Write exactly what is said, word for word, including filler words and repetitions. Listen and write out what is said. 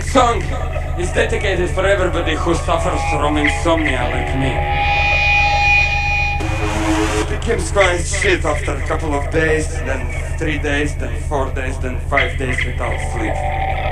next song is dedicated for everybody who suffers from insomnia like me. It becomes quite shit after a couple of days, then three days, then four days, then five days without sleep.